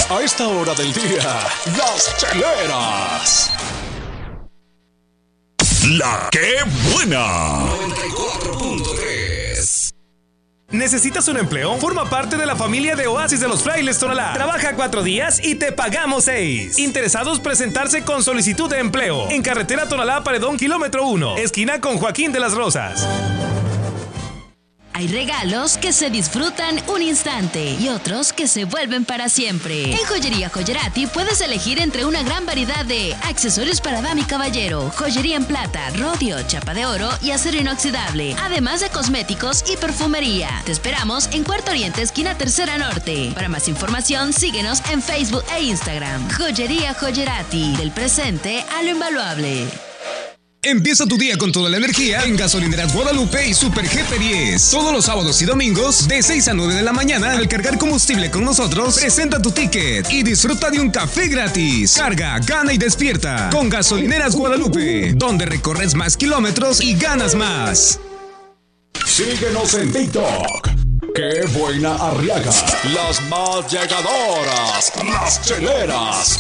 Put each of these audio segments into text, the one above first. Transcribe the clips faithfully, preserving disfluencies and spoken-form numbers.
A esta hora del día, las cheleras. La que buena. noventa y cuatro punto tres. ¿Necesitas un empleo? Forma parte de la familia de Oasis de los Frailes Tonalá. Trabaja cuatro días y te pagamos seis. Interesados presentarse con solicitud de empleo. En carretera Tonalá Paredón, kilómetro uno. Esquina con Joaquín de las Rosas. Hay regalos que se disfrutan un instante y otros que se vuelven para siempre. En Joyería Joyerati puedes elegir entre una gran variedad de accesorios para dama y caballero, joyería en plata, rodio, chapa de oro y acero inoxidable, además de cosméticos y perfumería. Te esperamos en Cuarto Oriente, esquina Tercera Norte. Para más información, síguenos en Facebook e Instagram. Joyería Joyerati, del presente a lo invaluable. Empieza tu día con toda la energía en Gasolineras Guadalupe y Super G P diez. Todos los sábados y domingos de seis a nueve de la mañana al cargar combustible con nosotros, presenta tu ticket y disfruta de un café gratis. Carga, gana y despierta con Gasolineras Guadalupe, donde recorres más kilómetros y ganas más. Síguenos en TikTok. ¡Qué buena Arriaga! Las más llegadoras, las cheleras.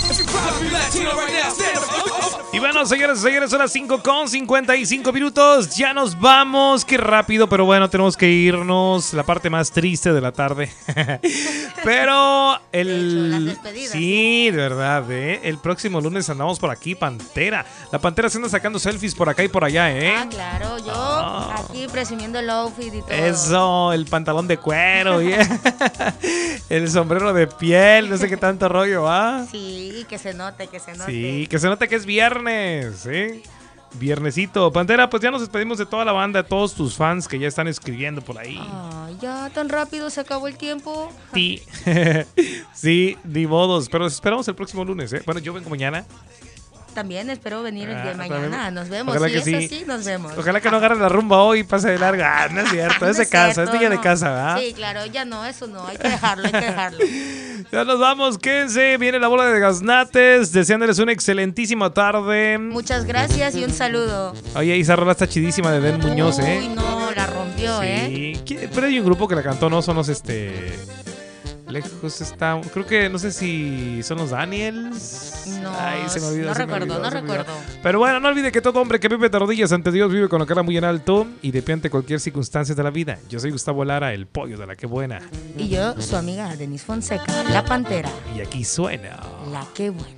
Y bueno, señores y señores, son las cinco con cincuenta y cinco minutos. Ya nos vamos. Qué rápido, pero bueno, tenemos que irnos. La parte más triste de la tarde. Pero el... De hecho, las despedidas. Sí, de verdad, ¿eh? El próximo lunes andamos por aquí, Pantera. La Pantera se anda sacando selfies por acá y por allá, ¿eh? Ah, claro, yo Ah. aquí presumiendo el outfit y todo. Eso, el pantalón de cuero, yeah. El sombrero de piel, no sé qué tanto rollo, ¿ah? Sí, que se note, que se note. Sí, que se note que es viernes, ¿sí? Viernesito. Pantera, pues ya nos despedimos de toda la banda, de todos tus fans que ya están escribiendo por ahí. Ay, ya tan rápido se acabó el tiempo. Sí, sí, ni modos, pero los esperamos el próximo lunes, ¿eh? Bueno, yo vengo mañana. También espero venir el día de Ah, mañana. también. Nos vemos. Ojalá Si que es sí. así, nos vemos. Ojalá que no agarre la rumba hoy y pase de larga. Ah, no es cierto, No es de es casa, cierto, es niña de no. casa, ¿verdad? Sí, claro, ya no, eso no, hay que dejarlo, hay que dejarlo. Ya nos vamos, quédense, viene la bola de gaznates, deseándoles una excelentísima tarde. Muchas gracias y un saludo. Oye, esa rola está chidísima de Den Muñoz, ¿eh? Uy, no, la rompió, ¿eh? Sí, ¿Quién- pero hay un grupo que la cantó, ¿no? Son los, este... Lejos está... Creo que, no sé si son los Daniels. No, Ay, se me olvidó, no se me recuerdo, olvidó, no se me olvidó. recuerdo. Pero bueno, no olvide que todo hombre que vive de rodillas ante Dios vive con la cara muy en alto y de pie ante cualquier circunstancia de la vida. Yo soy Gustavo Lara, el pollo de la que buena. Y yo, su amiga Denise Fonseca, la Pantera, Y aquí suena... la que buena.